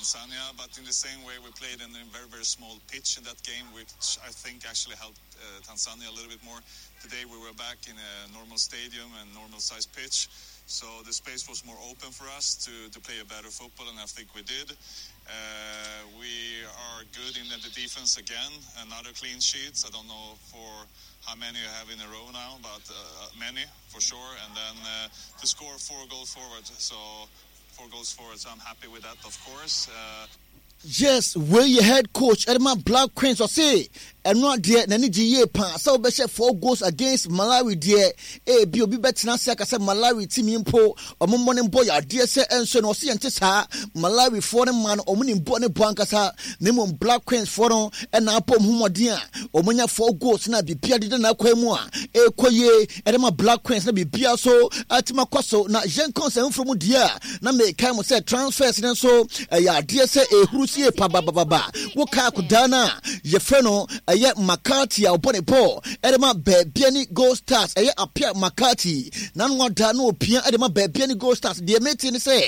Tanzania, but in the same way we played in a very, very small pitch in that game, which I think actually helped Tanzania a little bit more. Today we were back in a normal stadium and normal size pitch, so the space was more open for us to play a better football, and I think we did. We are good in the defense again, another clean sheets. I don't know for how many you have in a row now, but many for sure. And then to score 4 goals forward, so 4 goals forward, so I'm happy with that, of course. Yes, where your head coach Edema Black Queens or say and not dear Nani G pan so be 4 goals against Malawi dear B.O.B. Betina Saka said Malawi team impo or morning boy dear say and so no see and Malawi foreign man or winning bonnet blancasa name on Black Queens forum and now pom humodia or when 4 goals na be Pia didn't aquemua koye Edema Black Queens na be Pia so Atima Kwaso na Jen Consent from dear na make time say transfers and so dear say a pa baba woka kudana ye freno aye Makati opone po edema bebiani Gold Stars aye apia Makati nanwa da no opia edema bebiani Gold Stars de meti ni say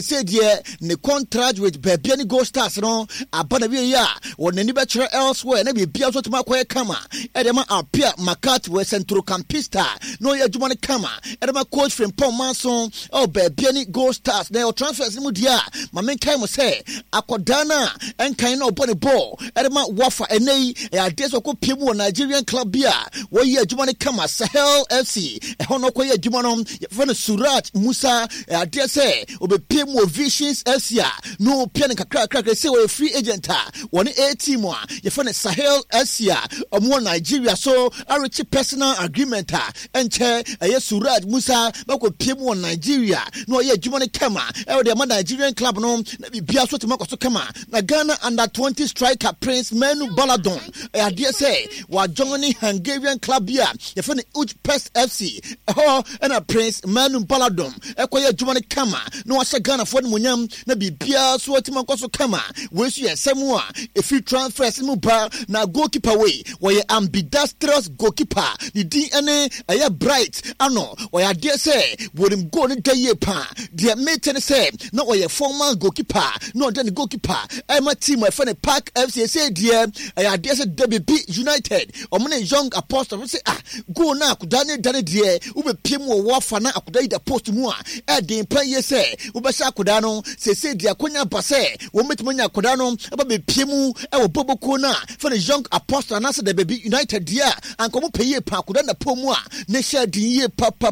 de ne contract with bebiani Gold Stars no abana wi ya wonani be chere elsewhere na bibia so tuma kwa kama edema apia Makati we centro campista no ye adwuma ne kama edema coach Frimpong Manson bebiani Gold Stars na transfers mu dia ma menkai mo say akodana and kind of body ball edema wafa enei ades ko piemu Nigerian club bia wo ye adwuma ne kama Sahel FC hono ko ye adwuma no ye Suraj Musa ades say obepiemu Visions FC no pia ne kakra say we free agent one A team ye Sahel FC omo Nigeria so arichi personal agreement enche ye Suraj Musa ba ko piemu Nigeria no ye adwuma ne kama e de Nigerian club no na bibia so tema ko so kama na Ghana under 20 striker Prince Menu Baladon I say wa joining Hungarian club here you find Ujpest FC and a Prince Menu Baladon ekoye jumane kama no wa Ghana for munyam na bibia so atima kwaso kama we so yesemwa if you transfers mu ba na goalkeeper we ambidextrous goalkeeper the DNA aya bright ano we say wodim go ni daye pa the mate say no we former goalkeeper no then goalkeeper Emma team my friend Park FC say dear I dare say WB United omne young apostle say go na akudane dane dear ube piem wo wafa na akudai da post mu a den plan ye say ube sha akuda no say dear konya base wo metimanya akuda no aba be piemu e wo boboko na for young apostle na say WB United dear anko mo peye pa akuda na pomu a ne sha din ye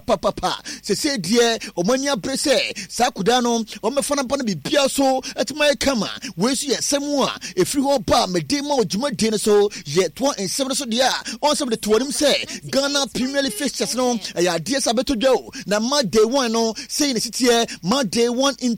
pa say dear omanya brese sa akuda no o me fana bana bibia so etima kama we so yesemwa efri ho ba medema odjuma den so ye 2-7 so dia on some the torim say Ghana Premier League fixtures no ya dia sabeto do na ma day 1 no say in city here ma day 1 in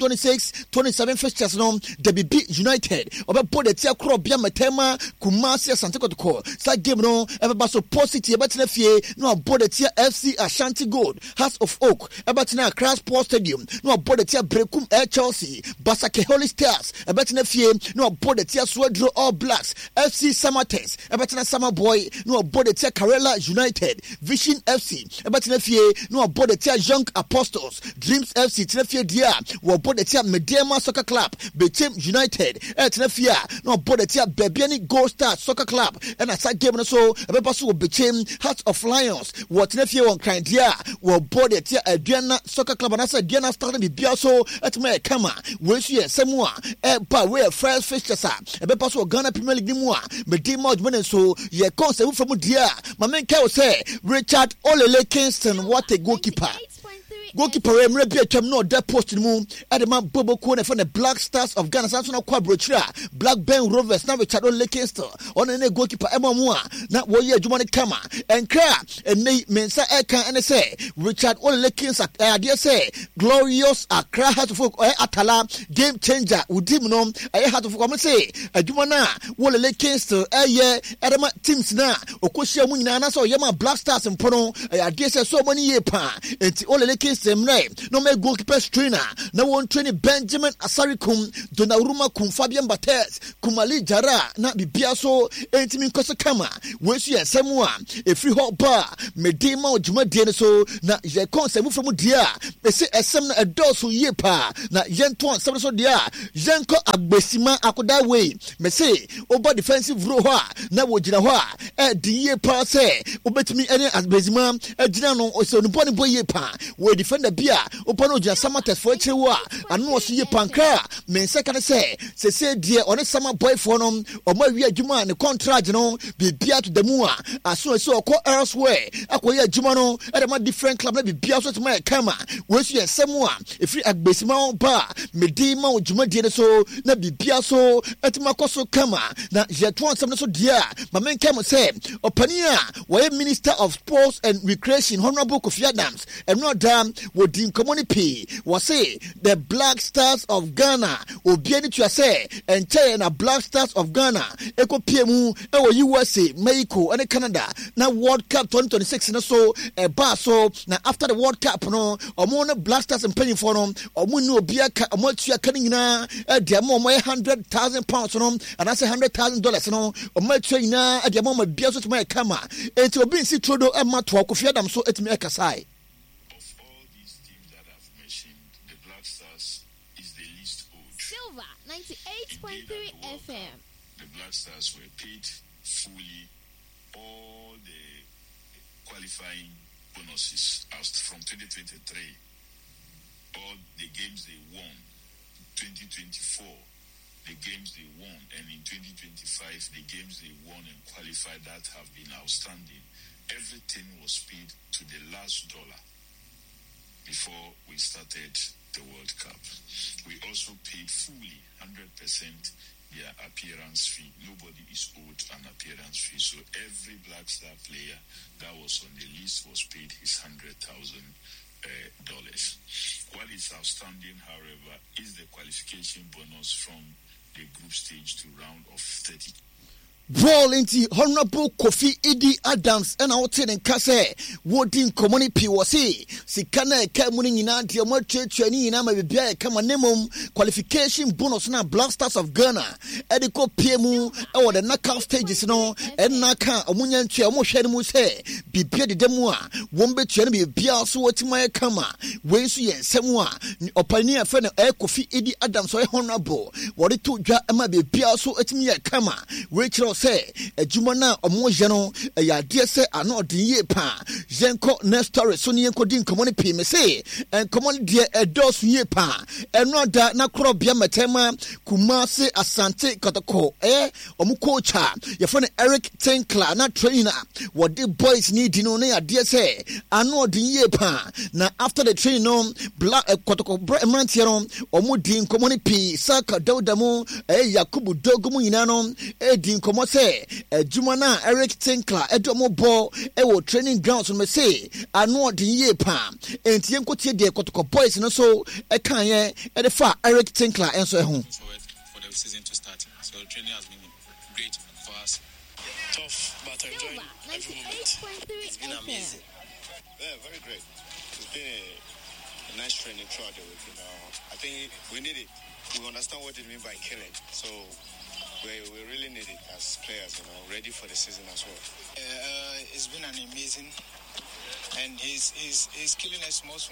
2026-27 fixtures no WB United obebo de tia kro bia metema Kumasi Asante Kotoko sa game no eba so positive eba fie no abo de tia FC Ashanti Gold House of Oak eba tina Accra Sports Stadium no abo de tia Brekum Air Chelsea Basake Holy Stars eba tina fie no abo de tia Swedro All Blacks FC Samates eba tina Sama Boy no abo de tia Karela United Vision FC eba tina fie no abo de tia Young Apostles Dreams FC tina fie dia wo abo de tia Medema Soccer Club Bechem United tina fie no abo de tia Bebiani Gold Stars Soccer Club and a side game no so eba so Bechem Hearts of Lions wo tina fie won kan dia wo abo de tia Aduana Soccer Club and asa Aduana started the bia so etima kama we so ye semua ba we first fixtures eba so Ghana Premier League mu a Medema odwene so ye concept from dia ma menka wo say Richard Olele Kingston what a goalkeeper Emre bi atwam no that post mu Edema Bobo ko na for the Black Stars of Ghana sanso na kwabrochira Black Ben Rovers na Richard Olele Kingston on na goalkeeper mu a na wo ye adwuma ne kama enkra enei mensa eka ene say Richard Olele Kingston idea say glorious Accra Heart of Oak Atala game changer udim no Heart of Oak say adwuma na Olele Kingston Edema teams na okohia mu nyina na so ye ma Black Stars mpono idea say so many ye pa enti Olele Kingston Semre, no me goalkeeper trainer, no one training Benjamin Asarikum, Donnarumma Kum, Fabian Bates, Kumali Jara, not be Biaso, Entimin Kosakama, Wensi and Samua, a free hot bar, Medema Juma Dienso, na Yakon Samu from Dia, they say a semna a dosu yepa, na Yentuan Samso Dia, Yanko Abesima Akoda way, me say, over defensive roha, na Wojinawa, the yepa say, Obetimi any as Besima, a Jinano or so Nuponi Boy yepa, where defender Bia, Opano Jasamatas for Chewa, and no see Pankra, men second say dear on a summer boy for them, or my real Juma, the contract, you know, be Bia to the Mua, as soon as so call elsewhere, Aquia Jumano, and a different club, be Bia to my camera, where's your someone, if you at Besima bar, Medima, Juma Dienso, na be Bia so, at Makoso Kama, na Jetuan Samna so dear, my man Kama say, Opania, where Minister of Sports and Recreation, Honorable Kofi Adams, and not damn, would deem community, was say, the Black Stars of Ghana, or Bieni to say, and China Black Stars of Ghana, Eko PMU, USA, Mexico, and Canada, now World Cup 2026, and so, a bar so, now after the World Cup, no, or more Black Stars and penny for them, or Muno Biaka, or much you are cutting na, a demo, £100,000 on them, and I say $100,000, no, or much you na, at the moment, Biaso to my camera, and to be see Trudeau and Matwalk of Yadam, so it's me a Kasai. Silver 98.3 FM. The Black Stars were paid fully all the qualifying bonuses as from 2023. All the games they won, 2024, the games they won, and in 2025, the games they won and qualified that have been outstanding. Everything was paid to the last dollar before we started the World Cup. We also paid fully 100% their appearance fee. Nobody is owed an appearance fee. So every Black Star player that was on the list was paid his $100,000. What is outstanding, however, is the qualification bonus from the group stage to round of 30. Ball into Honorable Kofi Idi Adams and out in Kase, Woodin Community was he. Sikana Kamuning in Antia Church and Inama Bia Kamanimum qualification bonus na Black Stars of Ghana. Ediko PMU or the knockout stages no and Naka Amunian Chiamo Shanimus he Bipia de Demua, Wombe Chani Bia so what my kama, Wensi and Semua, Opania Fena Kofi Idi Adams or Honorable. What it took Jama Bia so at me a kama, Rachel say a jumana omojano a yadia say ano dinye pa jenko next story so ni enko din community me say and common dia a dos ye pa and no da na kro bia matema Kumasi Asante Kotoko omu coacha your friend Eric Tenkla na trainer what the boys need no na yadia say ano dinye pa na after the training no black Kotoko mantiero omu din community saka dawdamu Yakubu Dogumu inano din komo say Jumana Eric Tinkler edomo ball wo training grounds me say ano odin ye pa enti enko tie de Kotoko boys no so kan ye e fa Eric Tinkler enso e ho for the season to start. So training has been great for us. Tough, but I enjoyed every moment. It's been amazing. Yeah, very great. It's been a nice training throughout the week. I think we need it. We understand what it means by killing. So we really need it as players, ready for the season as well. It's been an amazing, and he's killing us more.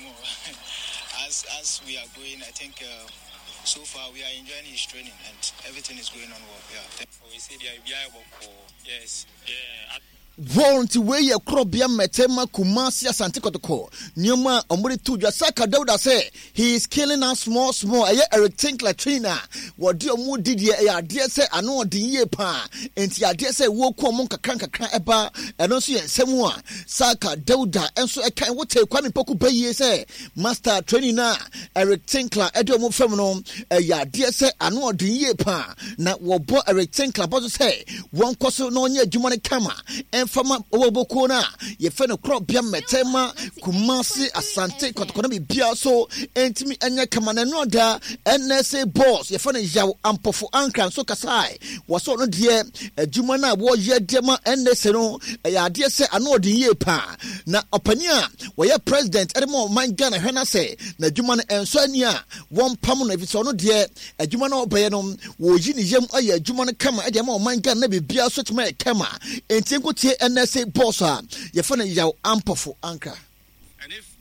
as we are going, I think so far we are enjoying his training and everything is going on well. Yeah. We see the yes. Yeah. Volunteer way a crobia metema Kumasi Asante Kotoko. Nyoma omuri tuja saka Dauda say he is killing us small. Eric Tinkler trainer. What do you did ye dear say I know the ye pa. And ya dear say woke monka cranka eba and also semua saka Dauda and so I can what take Kwame Poku Bay say master training na Eric Tinkler Edomo Feminum ya dear say I know the ye pa. Na wo bo Eric Tinkler but say one koso no nye Jumani Kama. enfama oboko na ye fe no crop bia metema Kumasi Asante Kotoko na bia so entimi anya kamana no da NSA boss ye fe no yaw ampofo ankran so kasai waso no de adwuma na wo ye dema NSA no ya de se ano odin ye pa na opani a wo ye president edemo man Ghana hwena se na adwuma no enso ani a won pam no efiso no de adwuma no obaye no wo yi ni yem aye adwuma no kama e de ma man Ghana na bia so tuma e kama enti nkotie NSA boss a ye fe no yaw ampofo ankra. And if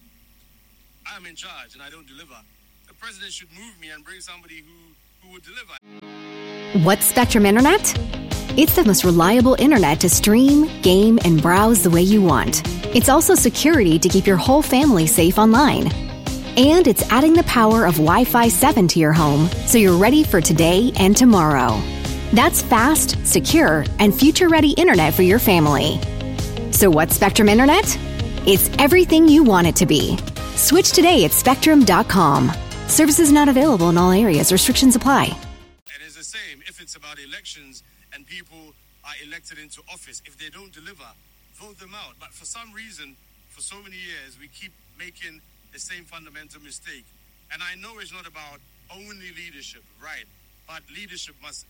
I'm in charge and I don't deliver, the president should move me and bring somebody who would deliver. What's Spectrum Internet? It's the most reliable internet to stream, game, and browse the way you want. It's also security to keep your whole family safe online. And it's adding the power of Wi-Fi 7 to your home so you're ready for today and tomorrow. That's fast, secure, and future-ready internet for your family. So what's Spectrum Internet? It's everything you want it to be. Switch today at Spectrum.com. Services not available in all areas. Restrictions apply. And it's the same if it's about elections and people are elected into office. If they don't deliver, vote them out. But for some reason, for so many years, we keep making the same fundamental mistake. And I know it's not about only leadership, right? But leadership must,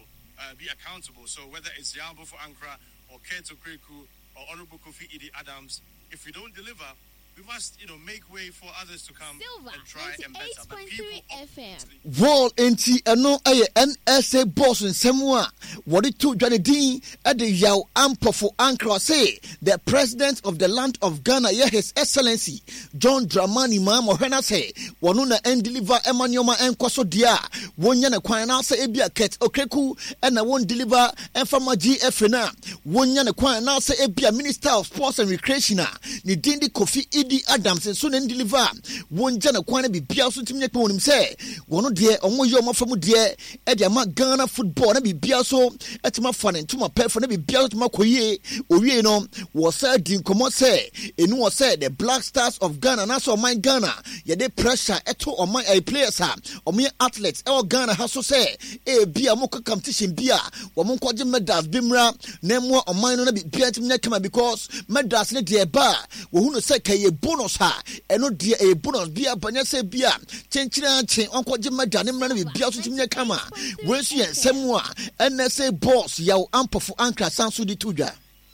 be accountable. So whether it's Yambo for Ankara or Keto Kweku or Honorable Kofi Idi Adams, if we don't deliver, we must, make way for others to come Silver, and try and better. But people FM. Wall enti eno aye NSA boss nsemwa wodi to dwane din e de yaw ampofo ankra say the president of the land of Ghana, His Excellency John Dramani Mahama hwena say wono na deliver emanyoma enkoso dia wonya na kwan na say ebia ket okreku e na won deliver enfama GF na wonya na kwan na say ebia Minister of Sports and Recreation ni dindi Kofi Idi Adams so na deliver wonja na kwan na bibia so timnya kwan nim say wono de omo yo mafamu de e de ma Ghana football na bibia so etima fa ne ntuma pef na bibia so tuma koye owie no wo say din komo say enu wo say the Black Stars of Ghana na so man Ghana ye de pressure eto o man players ha o me athletes e o Ghana ha so say e bia mo competition bia wo mo kwaje medals bimra na mo o man no na bibia timnya kama because medals ne de ba wo hu no say kay bonus ha eno de e bonus bia banya say bia chenchira chen onkwaje medal ne mra na bibia so timnya kama we so yen semu a NSA boss yaw ampofo ankra sanso di tudwa.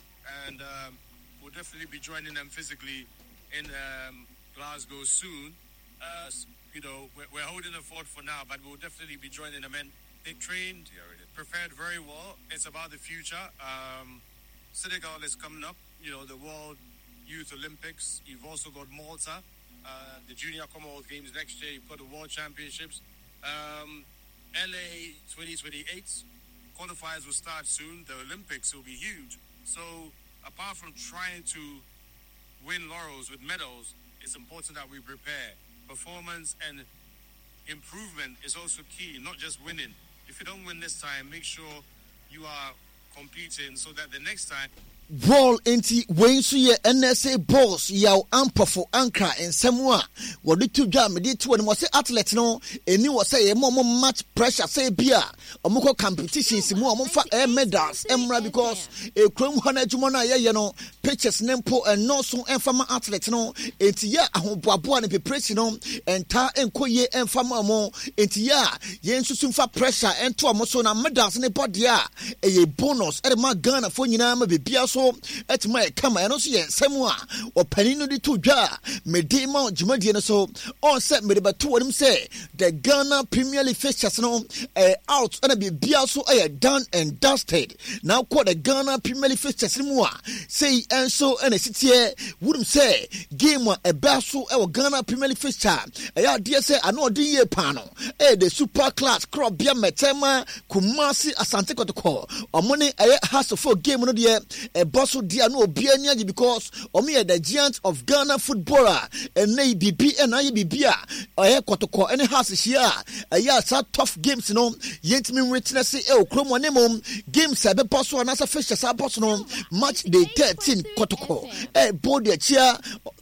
And we'll definitely be joining them physically in Glasgow soon. We're holding the fort for now, but we'll definitely be joining them. And they trained, prepared very well. It's about the future. Senegal is coming up, the World Youth Olympics. You've also got Malta, the Junior Commonwealth Games next year. You've got the World Championships. LA 2028 qualifiers will start soon. The Olympics will be huge. So apart from trying to win laurels with medals, it's important that we prepare. Performance and improvement is also key, not just winning. If you don't win this time, make sure you are competing so that the next time. Wall enti wensu ye NSA boss yaw ampofo ankra ensemwa wodi to dwa mede to woni mo say athlete no eni wo say ye mo match pressure say bia omukọ competitions mu omfa medals emra because e krom hana adwuma na ye no pitches nempo eno so enfama athlete no enti ya ahoboabo na preparation no enta enkoye enfama mo enti ya ye nsusumfa pressure ento omo so na medals ne body a e bonus e ma Ghana fo nyina ma bebia so etima kama eno so ye nsemu a opani no di to dwa medima jumadie no so on set medebato wonim say the Ghana Premier League fixtures no out and be bia so done and dusted now call the Ghana Premier League fixtures mu a say enso and sitie wonim say game a baso e Ghana Premier League fixture dear say ano di ye pa no the super class crop bia metema Kumasi Asante Kotoko omone has for game no de bosso dia no obia nyagi because omi the giant of Ghana footballer and nay bibi and I bibia Kotoko any has here sa tough games no yentimi witness okromo nemom games be bosso and as a fish sa bosso no match day 13 Kotoko body chia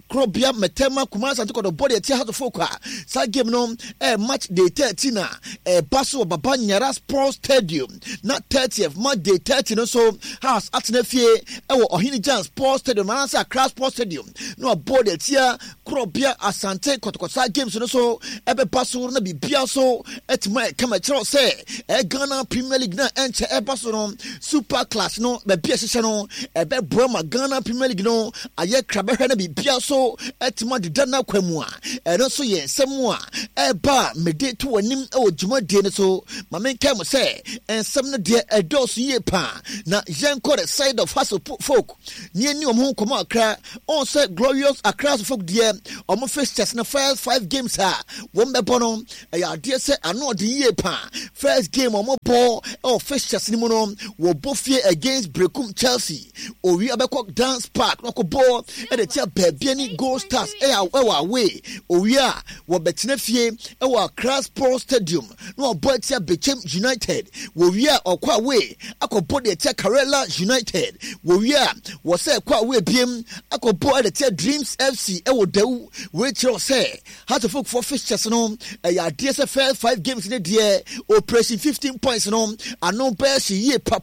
Krobia Metema Kumasa to the body at Tiato Foka. Sa game no match day 13 Basso Baba Nyara Sports Stadium. Not 30th, match day 13 so house at Nefie Ohini Jan Sports Stadium. Manasa Crash Sports Stadium. No body at Tia Krobia Asante Kotokosa games so Ebe Basso na be Biaso et my Kamachro say Ghana Premier League na enche Ebaso Super Class no be Biasha no Ebe Broma Ghana Premier League no aye Krabe na be Biaso et ma de Dana Kwemua and also ye semua eba mede to anim juma de ne so mamen kam say and some de edos ye pa na yenko the side of hustle folk ni ni omo komo akra on say glorious akra folk de omo first chess na first 5 games ha won be bono ya de say ano de ye pa first game omo ball first chess ni mo no wo bofie against Brekum Chelsea o wi abekok dance park no ko ball e de tia bebia ni Gold Stars away owia wo betena fie ewa Crash Sports Stadium no obotia Bechem United wowia okwa away akobo de tia Karela United wowia wo say kwa away biem akobo de tia Dreams FC ewo dew we chiro say how to folk for fixtures no ya DS first 5 games in the operation 15 points no ano bear she ye pa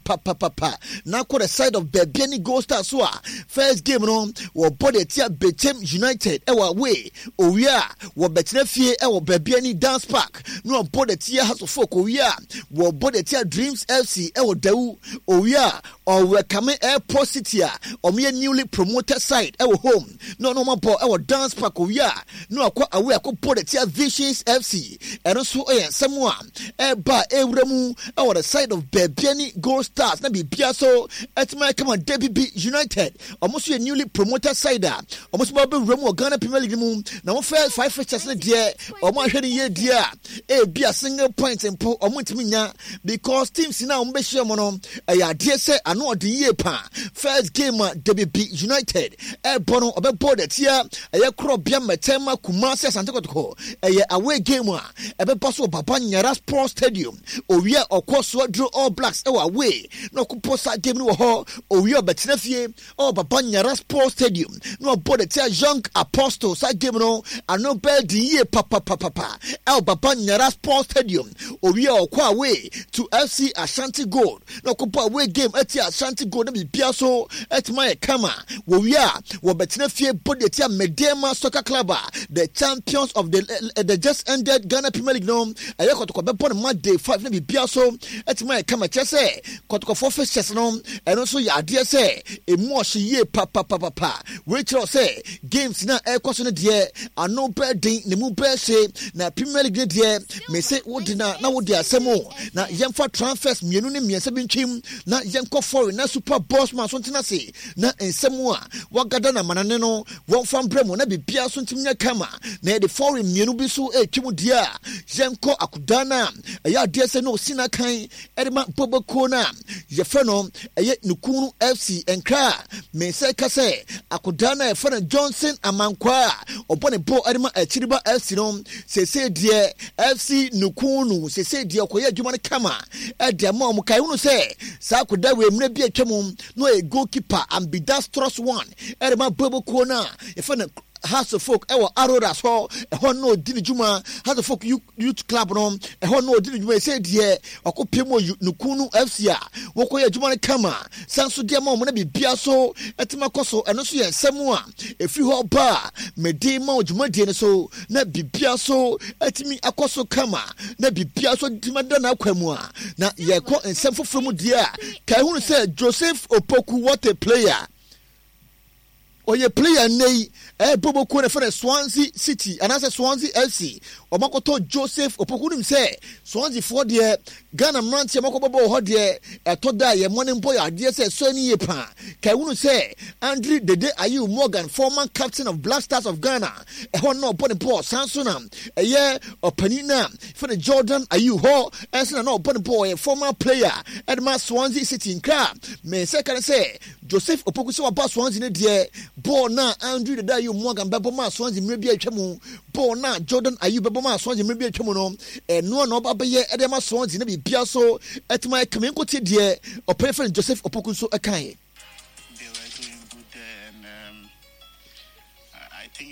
na ko the side of Bebiani Gold Stars so first game no wo body tia Bechem United ewa way owia wo betena fie ewo Bebiani Dance Park no body tia house of folk owia wo body tia Dreams FC ewo dew owia or we come Airport City or me newly promoted side ewo home no ball ewo Dance Park owia no akwa away akwa body tia Visions FC and also someone eba ewremu ewo the side of Bebiani Gold Stars na bibia so etima come on DBB United almost a newly promoted side almost Bobby Remo Ghana Premier League mu na mo first 5 fixtures na there omo ahwe ni ye dia be a single point empo omo ntimi nya because teams na omo be share mo no ya de say ano odi ye pa first game DBB United bono obebo de tia Krobia Metema Kumasi Asante Kotoko away game be paso Baba Nyara Sports Stadium owia okoso draw All Blacks away no kuposa game no ho owia betena fie Baba Nyara Sports Stadium no body tia Young Apostles that game no ano bel di ye papa Baba Nyara Sports Stadium owia okwa away to FC Ashanti Gold no kupo away game ati Ashanti Gold na bibia so etima kama wowia wo betena fie body tia Medema Soccer Club the champions of the just ended Ghana Premier League no ayekotoko be born match day 5 na bibia so etima kama chese kotoko for fixtures no and also ya de say emu ye papa we chiro say games na ekoso no de ano bedin ne mu be she na Premier League de me say wodina na wodi asemo na yemfa transfers mienu ne miensa bintwim na yenko foreign na super boss man so ntina se na ensemu a wagada na manane no won fam bremo na bibia so ntimnya kama na the foreign mienu bi so etwim dia yenko akudana ya de say no sina kan edema boboko na ye fe no eye nukunu FC enkra me say kase akudana e fe Johnson Amankwa opone bo edema Chiriba FC no sese die FC nukunu sese die okoye adwuma ne kama e de ma om kai unu say sa akuda we mre bi atwam no e goalkeeper ambidextrous one edema boboko na e fe House of Folk Aroda so no dini juma House of Folk youth club no no dini juma say die okopemo nukunu FC a wokoye juma ne kama sanso dia ma mo na bibia so etima koso eno so ye nsemu a efi ho ba mede ma juma die ne so na bibia so etimi akoso kama na bibia so dimada na kwamu a na ye ko nsem foforo die a kai hunu say Joseph Opoku what a player oye player nei bobo ko na for Swansea City and as Swansea FC omakoto Joseph Opoku nim say Swansea for the Ghana Manchester makobobo ho de etoda ye morning boy ade say so ni ye pa kai wunu say Andrew Dede Ayew Morgan former captain of Black Stars of Ghana ho no upon the ball Sansona ye opanina for the Jordan Ayew ho ensna no upon the ball former player Edma Swansea City in crab me say can say Joseph Opoku so about Swansea ne de ball na Andrew Dede Ayew Morgan bebo ma Swansea mrebi atwam ball na Jordan Ayew bebo ma Swansea mrebi atwam no no obabaye edema Swansea ne bia so etima kamenko te de opefren Joseph Opoku so akan. They were doing good there, and I think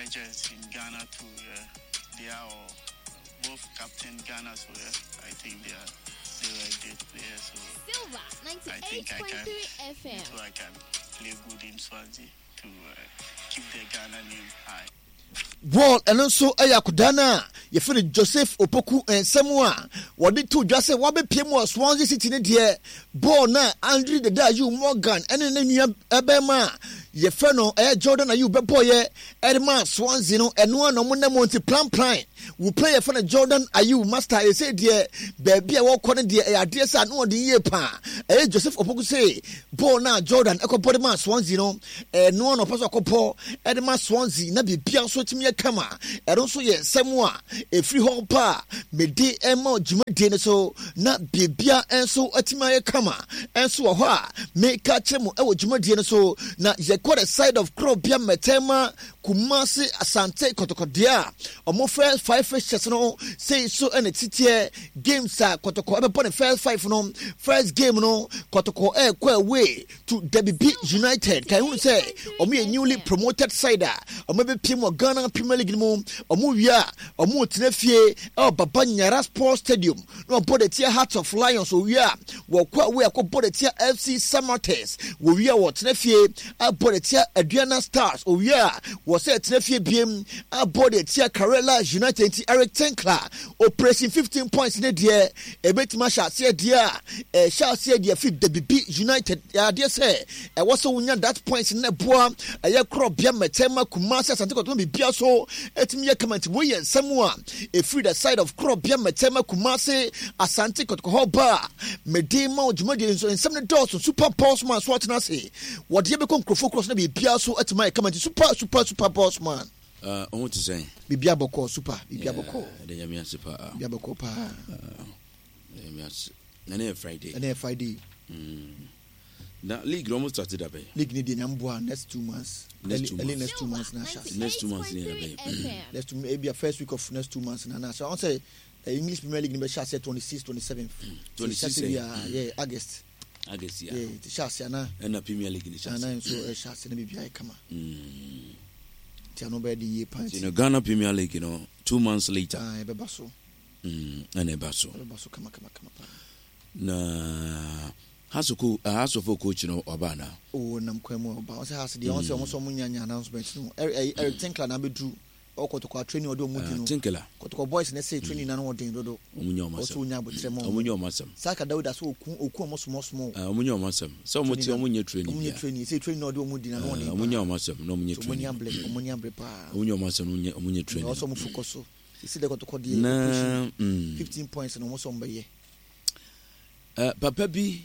legends in Ghana too. They are all, both captain Ghana, so I think they were great players. So Silver, I think I can 98.3 FM. so I can play good in Swansea to keep the Ghana name high. Wall and also Ayakudana, you feel Joseph Opoku and Samoa. What did two just say? What be PM Swansea City in the ball now? Andrew the Daju Morgan and then you Abema. Ye feno Jordan are you bepoye Edma Swansea no and one on Monte plan. We play a friend Jordan are you master I say dear baby I walk on the idea son no the year pa Joseph Opoku say ball now Jordan Echo body man Swansea no and no one of us Okopo Edma Swansea na be bia so timi kama and also ye Samoa a free hall pa me de emo jumade so na bibia enso atima kama enso ho me ka chemu e wo jumade so na ye the side of Krobia Metema Kumasi Asante Kotokodia omo first 5 fishes no say so and it's here games are Kotoko upon the first 5 no first game no Kotoko way to WB United can you say omo a newly promoted side omo be Pimo Ghana Premier League mo omo wia omo tenefie Baba Nyara Sports Stadium no body tier Hearts of Lions o wia wo kwa we akobody tier FC Samaritans wo wia wo tenefie abode tia Adriana Stars o wia wo say tenefie biem abode tia Karela United Eric Tenkla operation 15 points ne de ebetima sha se dia sha se dia fit WB United ya de say e wo so wunya that points ne boa ye Krobia Metema Kumasi Asante Kotoko be bia so etimi ye comment wo ye Samoa e free the side of Krobia Metema Kumasi Asante Kotoko hoba medema ojumadi so ensem ne dot super boss man so atena say wo de be konkrofo cross na be bia so etima ye comment super boss man I want to say bibia boko super bibia boko the yamia super bibia boko pa yamia Friday now league almost started up league need nyamboa next 2 months next 2 months na next 2 months next maybe a first week of next 2 months na so I want say English Premier League be share 26 27th 26 yeah August yeah the share na and Premier League ni share na so share na bibia kama tiano be the year point you know Ghana Premier League 2 months later beba so and eba so kama na Hasoko coach Obana na mkwemu oba o say has the once almost munyanya announcement no Eric Tinkler na bedu okotoko training odo mudi no Tinkler kotoko boys na say training na no odin dodo omunya botremo omunya omasem Saka Dawuda so oku omo omunya omasem so omuti omunya training say training odo mudi na no odin omunya omasem no omunya training omunya bre pa omunya omasem omunya training also mu focus so see the kotoko dey 15 points no mo so mbaye papa bi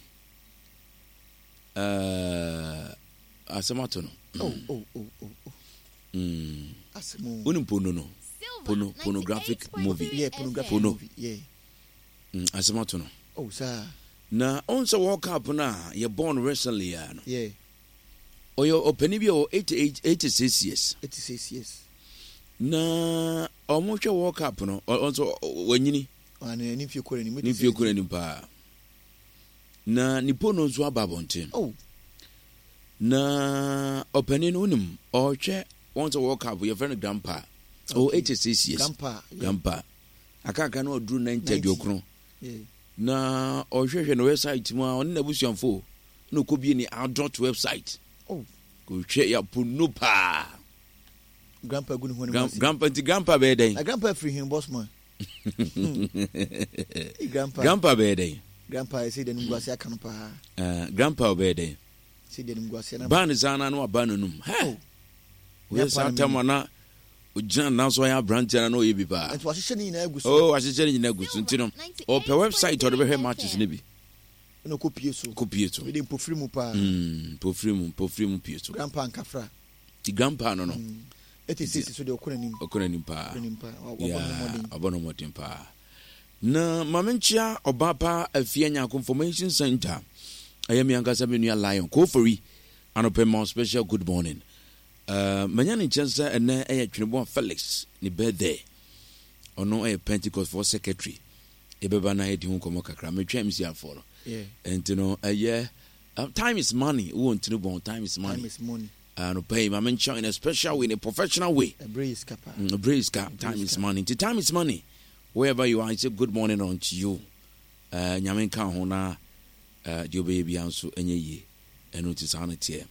asamato no asemo unimpono no pornographic movie asamato no sir na once World Cup na you born recently no oyo opani bi o 86 years na omotwe World Cup no onso wanyini ana ni fie kore ni pa na nipono nso ababonte na opani no nim ohwe once World Cup your friend grandpa 86 years grandpa akaka na oduru 90 okron na ohwehwe no website mu a on na busuanfo no ko bi ni adult website ko hwe ya punu pa grandpa gunu ho grandpa be den grandpa free him boss man grandpa be den grandpa say the ngwase aka no pa grandpa be den say the ngwase na ban zana no aba no num we sa tamana ojana na so ya branch na no ye bi pa and wahye ni na aguso wahye ni na aguso ntino o pe website o de be matches ne bi no kopie so we dey pofiri mu pa pofiri mu pie so grandpa nkafra ti grandpa no 86 so de okonanim pa obono modern pa na mamenchia obapa afianya confirmation center ayami angasa menua lion kofori anopema special good morning manyane chansa ene twinebo Felix ni birthday ono Pentecost for secretary ebeba na hedi hu komo kakra metwa msi aforo entino time is money wo ntino bon time is money No pay my mention in a special way, in a professional way. A breeze kappa. A breeze cap. Time is money. The time is money. Wherever you are, I say good morning on to you. Nyamen kan hona dio baby anso enye yi. Eno ti sanity.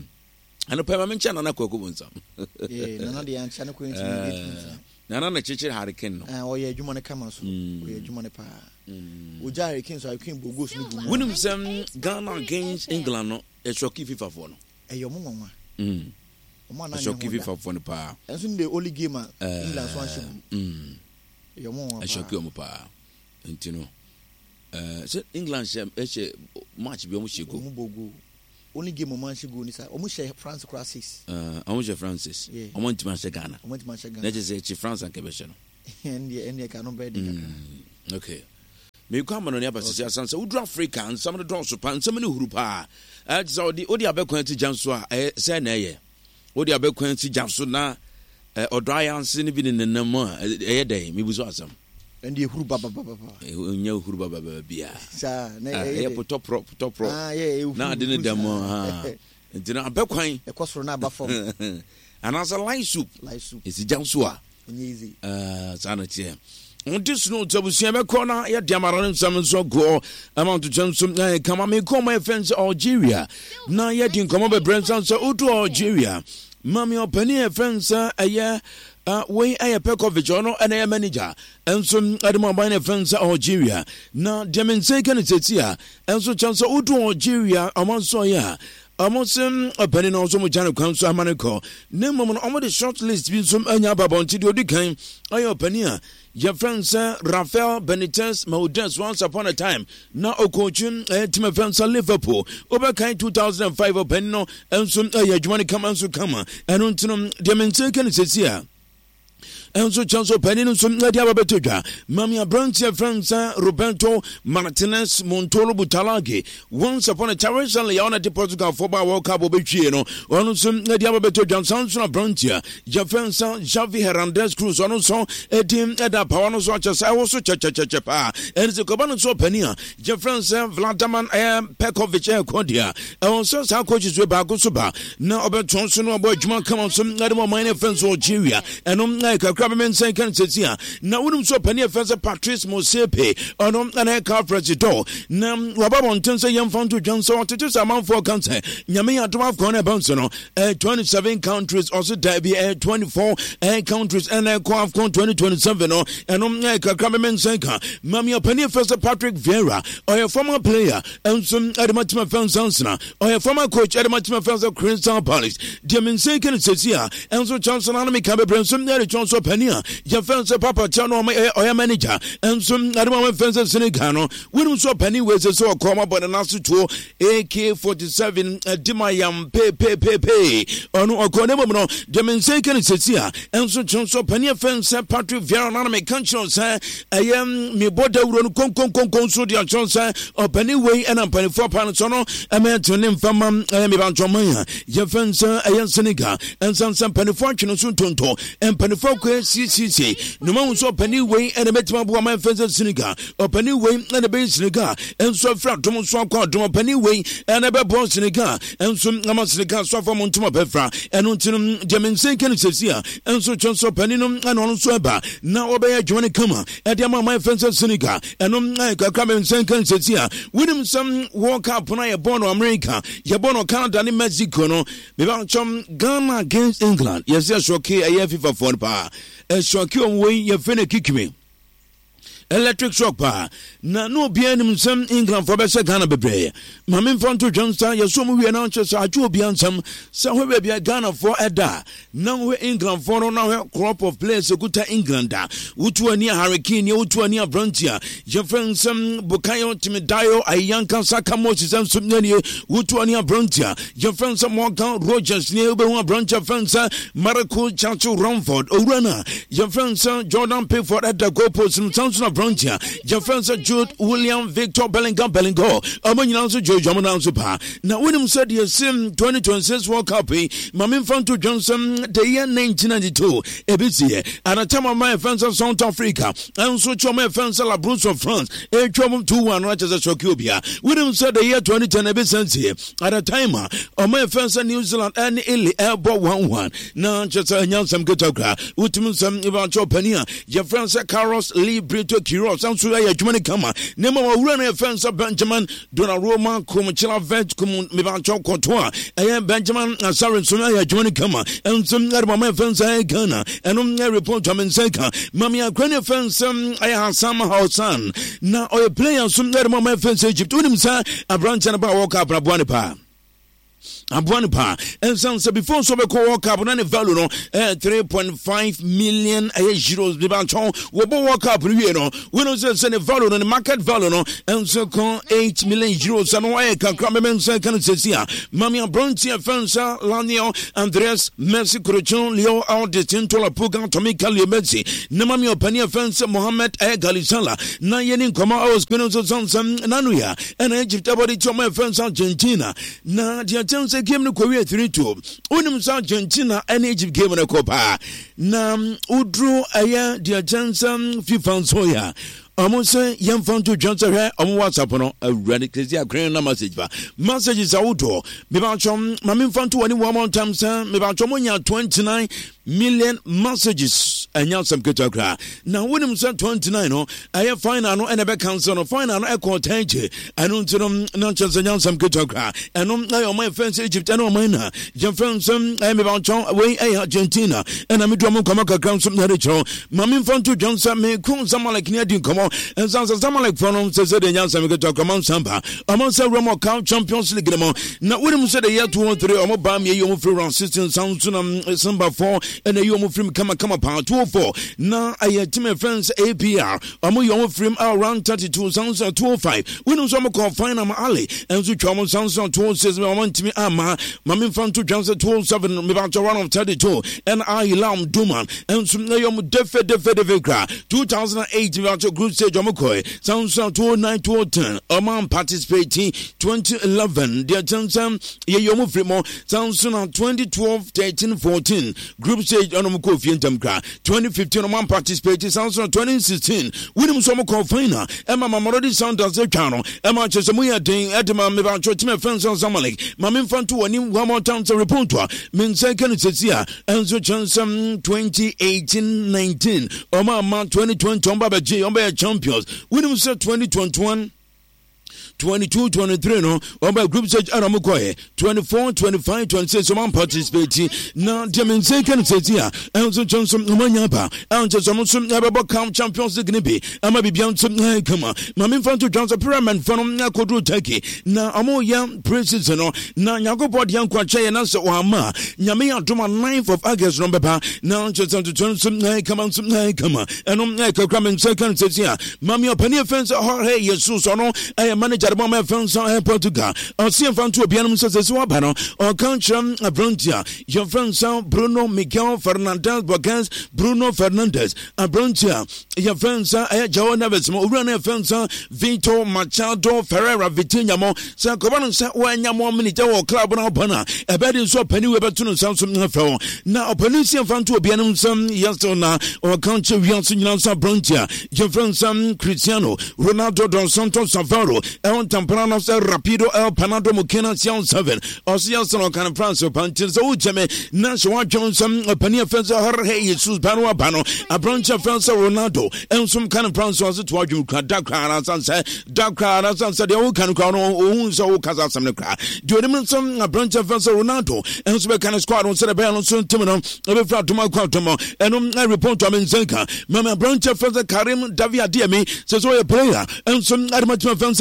Ano pay my mention na kwaku bonsam. Nana de ancha na kwenti. Nana na chichi hurricane no. Oye adwuma ne kama so. Oye adwuma ne pa. Oja hurricane so hurricane bogos ni bu. Winning some Ghana against England no. E shocky FIFA for no. Eyo mo mama. Shocky FIFA for no pa. Enso the only game England so anshibu. Eyo mo mama. Shocky mo pa. Ntino. So England she match bi o mo shego. Mo bogo. Only game man shego ni sa. O mo share France cross 6. O mo share France. O mo ntima share Ghana. O mo ntima share Ghana. Let us say France and Quebec no. Ende ka no be de. Okay. Me kwa mano ne abasisi asansa udru Africa and some of the dons pa and some ni huru pa. So the odi abekwanti janso a say na ye. Odi abekwanti janso na odrianse ni bi ne nam a dey me buzo asam. Ende huru baba. Nya huru baba bia. Sa na ye top pro. Na de ne dem ha. Ntina abekwan e kosoro na aba form. And as a light soup. Is janso a. Easy. Sanity. On this note, Tabusiame Corner, ya Diamaran Salmon so go amount to Johnson. Come on, me call my friends Algeria. Now, yet in come over Branson, so Utu Algeria. Mammy or Penny, friends, a year. Way I Pekovic or and a manager, and some Adamabine friends Algeria. Now, Demin Sakan is here, and so Chancellor Utu Algeria, among Soya. Amosim a penny also Mujano Council Amanico. Name on the short list been some Anyababon to the kind. Ayo Penia. Your friends Rafael Benitez Maudes once upon a time. Now coaching to my friends Liverpool. Over kind 2005 of Penno and some Yajmani come and so come. And on Demensakan is here. And so Chancellor Penino some Diabatoja, Mamia Brantia Franza, Roberto Martinez, Montoro Butalagi, once upon a time recently on the Portugal football World Cup of Chino, on some Diabatoja, Sanson of Brantia, Jafensa, Javi Hernandez Cruz, on also a team at the Pawano Swatches, I also Chachapa, and the Cobano Sopenia, Jafensa, Vladaman, Pekovic, Kodia, and also some coaches with Bagosuba, now about Johnson or Boyjman come on some other minor friends Algeria, and on like a Crabman Sankan says here. Now, wouldn't so penny offense Patrice Mosepe on an aircraft president. Now, Rababon turns a young fund to Johnson to just amount for cancer. Yamia 12 corner bouncer, 27 countries, also Derby, 24 countries, and a Quaf 2027, and on like a Crabman Sanka. Mammy penny offense Patrick Vieira, or a former player, and some Adamatima Fansana, or a former coach Adamatima Fans of Crystal Palace. Demin Sankan says here, and so Johnson Anime Cabin Branson, there is Johnson. Penia, your fence Papa Chano or manager, and some other fences Senegano. We don't so penny ways so come up on an answer to AK-47 Dimayam pay. Or no, Conemono, Demin Sakan says here, and so Johnson Penia fence Patrick Vieraname Conscience. I am me border run so the Johnson or Pennyway and I'm penny 4 pounds on a man to name from I am about Jomaya. Your fence I am Seneca and some penny fortune soon tonto and penny CCC. No man so penny way and a better woman fence Seneca or penny way and a base Seneca and so flat to Monson penny way and a bad Seneca and some Namaseneca so from Montuma Pefra and until Demin Sakan says here and so Johnson Penninum and on Sweba. Now obey Johnny Kuma at the my fence Seneca and on like a Crabman Sankan says here. William some walk up when I born America, Yabono Canada in Mexico, no, without some Ghana against England. Yes, okay, I have FIFA for power. A shock you away your finna kick me. Electric shock power. No bien some England for better Ghana bebre. Mammy Fonto Johnson, your sum we announce our two beyond some, so we be a Ghana for a da. Now we England for now crop of players a good England. Utu near Hurricane, Utu near Brontia. Your friend some Bukayo Timidayo, a young Kansaka Moses and Subnani, Utu near Brontia. Your friend some Morgan Rogers near Bewa Brontia Fencer, Maracu Chancho Romford, Urana. Your friend son Jordan Pickford at the goal post in Samson of Brontia, Jefferson Jude, William, Victor, Bellingham, Amanyans, George Amanansupa. Now, when him said the same 2026 World Cup, Mamin Fanto Johnson, the year 1992, Ebizie, and a time of my fans of South Africa, and so to my fans of La Bruce of France, a trouble 2-1 right as a Shokubia. William said the year 2010 Ebizensi, at a time of my fans of New Zealand and Illy Airport 1-1. Now, just a young some good Utimusam Ivan Chopania, Jefferson Carlos Lee Brito Kiros, and Suya Jumani Kama, Nemo Run fans of Benjamin, Donnarumma, Kumachila Vet, Mivancho Cotois, and Benjamin Sarin Sunaya Jumani Kama, and some other my fans I Ghana, and report to Menseka, Mamia Granny fans, I have somehow son. Now, I play on some other my fans Egypt, Unimsa, a branch and about walk up Rabuanipa. Abuanipa and some before so walk up on any value 3.5 million euros Bibanton will walk up you know when was send a value on the market value and so 8 million euros and why can come second says Mamia Brontia Fansa Lanio Andres Messi Crochon Leo our distinto la Pugan Tomika Liomezi Namamio Pania Fansa Mohammed Galisala Nayenin Koma I was going to some Nanuya and Egypt about it to my friends Argentina na the chance game no Korea 3-2 unim sa Argentina and Egypt game na Copa na udru aya the chance FIFA soya Amonse yam fanto Johnson here on WhatsApp no radically agree na messages auto me ba chom mamin fanto wani one more time say me ba chom nya 29 million messages anya some ketokra na wonim say 29 no aye final no and be cancel no final no e ko tanche anu ntinom na chance nya some ketokra enu ayo my friends Egypt and my na je friends me ba chom we Argentina and am do am come kakran some na de chom mamin fanto Johnson me kun Zamalek ni adi komo and Zamalek from says the nya some ketokra samba among say Roma Cup Champions League mo na wonim say the year 2-3 omo ba me you free run system sound Samba 4 and a young film come pound 204. Now I team friends APR. Amu young film around 32 sounds 205. We know some call final Ali and so Chaman sounds 206. I want to me ama Mamin fan to Johnson 207 about around of 32 and I Lam Duman and some yom defe 2008 about your group stage Omokoi sounds 209 210. Oman participating 2011. The attention yom film sounds 2012 13 14 group stage on Kofi and Tamkra 2015 on participated sounds on 2016 William Somoko final Emma Mamorodi sound as a channel Emma Chesamuya Ding Edema Mevancho Team Friends on Zamalek Mamin Fantu and one more time to report to Min second Sia and so chance 2018-19 Oma 2020 Tomba J Omba champions William said 2021 22-23 no over group stage Aramukoye 24-25 26 man participating now Diamin second says here and so Johnson Manyaba and just some Ababa Camp Champions League be ama bibian some kama Mamin Fanto Johnson Pyramid from Nakodu Turkey na amo young princes no na Yagobo Dian Kwache na so ama nyame adoma 9th of August no beba now just to turn some kama and Kramen second says here Mami opani fence hey Jesus no I manager my friends in Portugal. I'll see if I'm to a piano says Wabano or country Abrontia. Your friends Bruno Miguel Fernandez Borges, Bruno Fernandez, Abrontia. Your friends are Joe Neves, Urana friends Vito Machado Ferreira Vitinamo, Sacoban sat when Yamo Minute or Club on Opana. A bed is so penny weber to sound some flow. Now, Penicia found to a piano some Yastona or country Yanson Brontia. Your friends Cristiano, Ronaldo Dos Santos Savaro, El Tamprano Rapido El Panado Mukena Sion 7 or Siason can France of Pantis Ujame Nashua Johnson Pania Fencer Hey Jesus Banua Bano a branch of Fencer Ronaldo and some kind of France was it what you can dark crowd and say dark crowd and say the old can crown on so Kazasam cry. Do you some a branch of Fencer Ronaldo and some kind of squad on Saturday on Sun Timon every flat to my quantum and I report to Amenzenka Mama branch of Fencer Karim Davia Diami says we a player and some Adamant Fencer Banza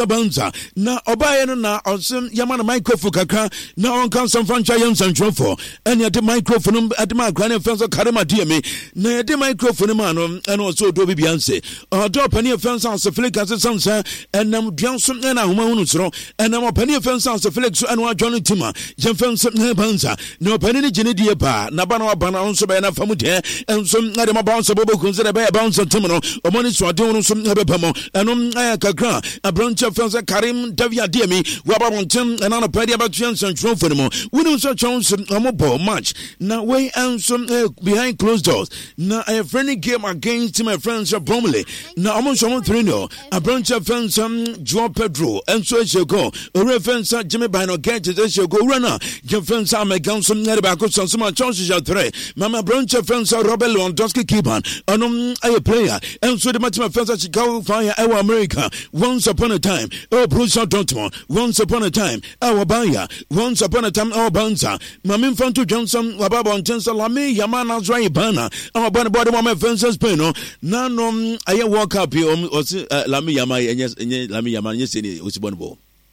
Aba na Obaye no na onsem yama na microphone kakra na on kan some fan chayem santrofo ene ade microphone ade ma akra na fenso karema die me na ade microphone ma no ene oso do bibianse odo pani fenso as Felix as sansa enam duanso na homa hunu soro enam pani fenso as Felix ene wa John Tima jem fenso na banza na pani ni gene die ba na ba na ba na onso be na famu de enso na de ma bounce bobo kunzere be bounce tim no omoni so ade no so be pamo enom kakra abrancha fenso Karim Davia Diemi waba wontem ena na padi abatuan santrofo for mo wonu so chance amobo match na way and some behind closed doors na a friendly game against my friends Bromley na almost 3-0 abrancha fans Joao Pedro and so she go reference Jimmy Bino get she go runner defense American some near back so some chances are 3 mama abrancha fans Robert Lewandowski keeper a player and so the match my fans Chicago Fire our America once upon a time Borussia Dortmund once upon a time our Bayern once upon a time our Banza Mamin Fanto Johnson wababa ontensa Lami Yamana Zrai Bana our body mama fences peno nano aye walk up Lami Yama and Lami Yaman yesini usibonbo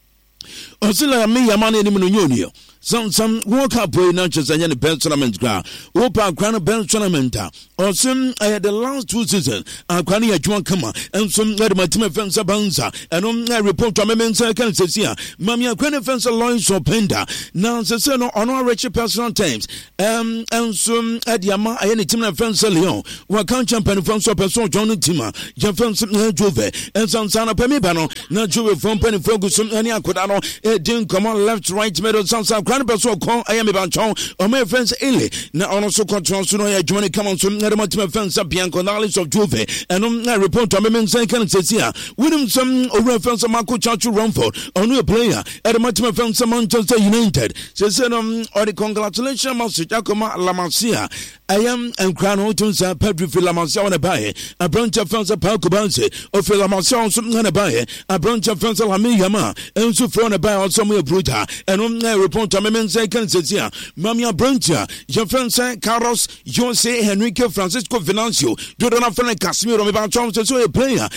Osila Lami Yamani ni mnyonyo some walk up boy not just any best tournament gra opa crown best tournament or some the last 2 seasons kwani adwuma kama and some let my team fence banza and report to me say can say here mami kwani fence launch so penda now say no on rich personal times and some adiama any team fence Leon wa kan champion fence person John Tima je fence Juve and some sana pemi bano na Juve from penny focus any akoda no din come on left right middle some person kon ayame banchon o my friends ele na ono so control so no ya jumani come on so na my friends Bianco knowledge of Juve and report to me say can say here winning some reference Marco Chachu Romford onu a player at my friends Manchester United says or the congratulations message akoma La Masia I am and crown hotunsa Pedro La Masia on a buy a branch of friends Paul Kubanse of La Masia so na buy a branch of friends Lami Yama and so from a buy also me bruta and on report to me say can say here Mamia Brancha your friend say Carlos Jose Henrique Francisco Venancio do not friend Casemiro me ba chom so a player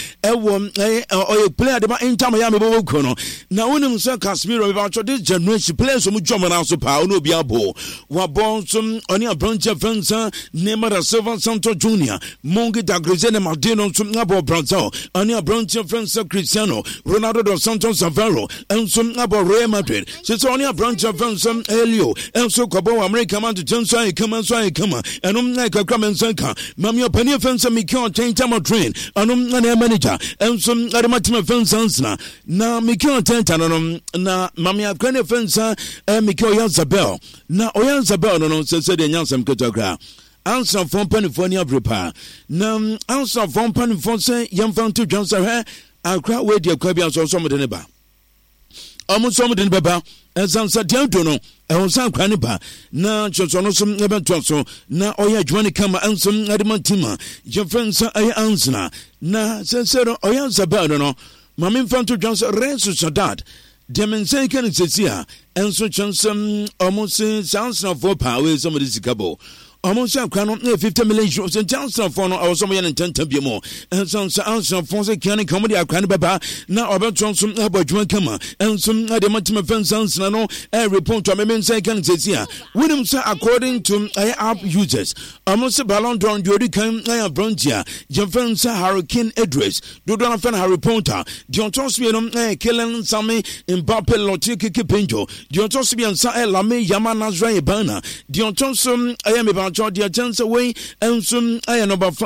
or a player de Inter Miami bo kono na wonu say Casemiro me ba chom this generation players so mu jom na so pa no bia bo wa bon some oni Brancha friends Neymar Silva Santos Junior Mongi da Grisene Maldino some abo Brazil oni Brancha friends Cristiano Ronaldo dos Santos Aveiro and some abo Real Madrid so oni Brancha friends Elio and so Kobo America man to Johnson come and like a crumb and sanka Mamma Penny fence and me can't change time of train and manager and some Adamatima fence answer now me can't tell na Mamma Granny fence and me call Yazabel now Oyazabel no said the Yansam Kutagra answer from Pennyfonia prepare now answer from Pennyfonse young found to Johnson I'll cry with your Quabians or some of the neighbor almost some of the neighbor and some Sadiantono and some Craniba now just on some never so now Oya Johnny Kama and some Adamantima your friends I answer now says Oyazabel no Mamma Fanto Johnson Resu Sadat Demonstration says here and so Johnson almost sounds of 4 power some of this cabo. Almost a crown 50 million shows and Johnson for no some and 10 more and some sounds of Fonse County comedy are kind baba now about Johnson about John Kama and some Adamantima fans no a report to me second says here William say according to app users almost a ballon down Jody came I Brontia Jeffens Hurricane address do not fan Harry Potter John Tosbian killing Sammy Mbappe Lotti Kipinjo John Tosbian Sa Lame Yamana Zrai Bana John Thompson I am about the chance away and soon I am number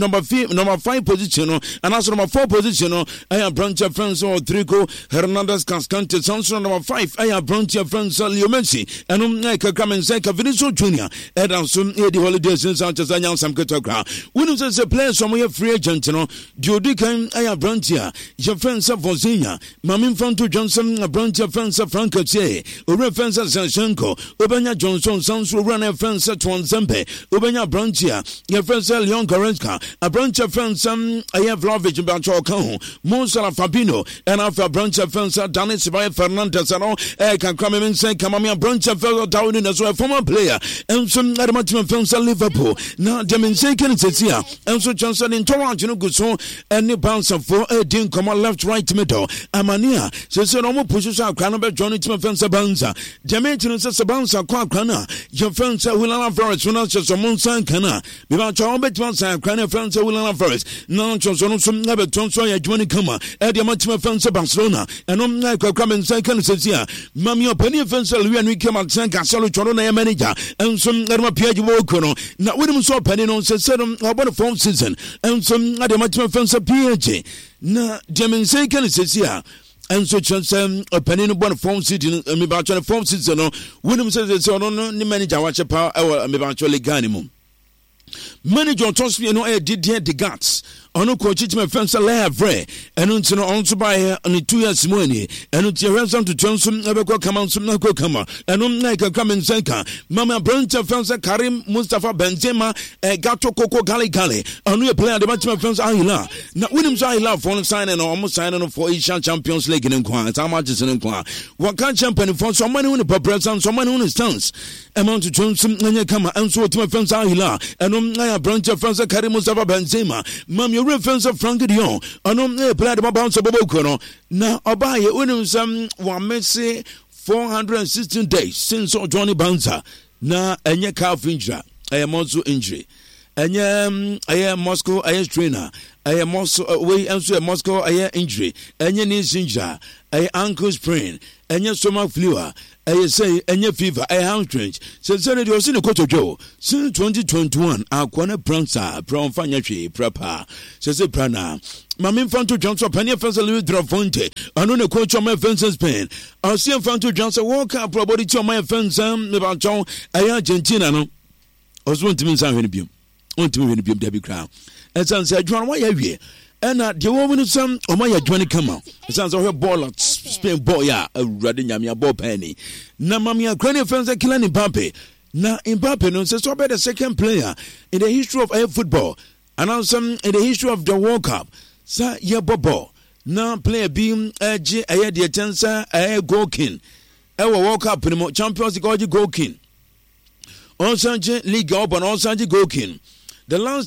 5 position and also number 4 position I am Brancha friends or Trico Hernandez Cascante Sanson number 5 I am Brancha friends Leo Messi and I can come and say Vinicius Junior and also the holidays since Sanchez and Yansam Kutagra when says a player somewhere free agent Jody came I am Brancha your friends of Vozinha Mamin Fanto Johnson Brancha friends of Franco Che or friends of Sanchenko Obanya Johnson Sansu run a friends at one Zembe Mbappe ubenya Branchia your friend Leon Goretzka a Branchia friends Aya Vlahovic Bancho Kan Monsala Fabinho and after Branchia friends Dani Ceballos Fernandes and can come in say Kamamia Branchia fellow down in as well former player and some Adamatima friends Liverpool now Demense can say here and so Johnson in Toronto no good so and the bounce for a din come left right middle Amania says no position Crana Johnny Tim friends Banza Dementin says Banza Kwa Crana your friends Wilana Forest when I just a Monsan Kana without your Betman Crana friends Wilana Forest no Johnson some never Johnson Johnny Kama at the Matima friends Barcelona and on like a come and second says here Mammy Penny friends and we came out San Casalo Chorona manager and some Piaggio Wokono now when we saw Penny on says about a phone season and some other Matima friends PG na Demense can says here and so Johnson a penny no one form city me about the form season no William says no ni manager watch a power me about Ganimum manager toss me no did here the guts ono coach my friends Lavre and unto no on to buy on 2 years money and until ransom to Johnson never come on some no come and like a come in Senka Mama Brancha friends Karim Mustafa Benzema Gato Coco Gali and we play the match my friends Ahila now Williams Ahila for signing almost signing for Asian Champions League in Kwan how much is in Kwan what can champion for someone who the present someone who stands amount to Johnson and come and so to my friends Ahila and I Brancha friends Karim Mustafa Benzema Mama reference of Frank Dion and played about bounce of Bokono now Obaye winning some 416 days since Johnny Bouncer na enye calf injury muscle injury enye Moscow trainer muscle way and Moscow injury enye knee injury ankle sprain enye stomach flu say enye fever hamstring since the osine kotojo since 2021 akwana pransa pronfanya hwe prapa say prana Mami Infanto Johnson Penny Fence Louis Drafonte anu ne coach on my fence Spain I see Infanto Johnson walk up probably to my fence about John Argentina no oswon timi san hwene biom ontimi hwene biom Debbie Crown and san say John why you and the woman some o my Johnny come out san say ball Spain ball ya awurade nyame ball penny na mami akran fence Kylian Mbappe na Mbappe no say so be the second player in the history of football and also in the history of the World Cup sa ye bobo na player beam G the chance goal king World Cup no Champions League goal king also League up and also goal king the last